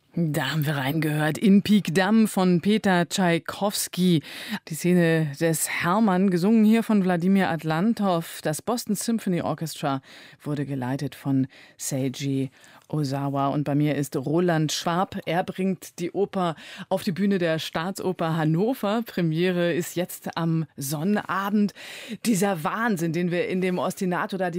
Da haben wir reingehört in Pik Dam von Peter Tschaikowski. Die Szene des Hermann, gesungen hier von Wladimir Atlantow. Das Boston Symphony Orchestra wurde geleitet von Seiji Ozawa. Und bei mir ist Roland Schwab. Er bringt die Oper auf die Bühne der Staatsoper Hannover. Premiere ist jetzt am Sonnabend. Dieser Wahnsinn, den wir in dem Ostinato da